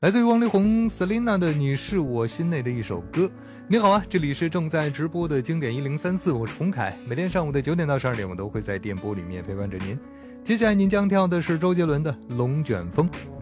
来自于王力宏 Selina 的你是我心内的一首歌。你好啊，这里是正在直播的经典1034，我是洪凯。每天上午的9点到12点，我都会在电波里面陪伴着您。接下来您将跳的是周杰伦的《龙卷风》。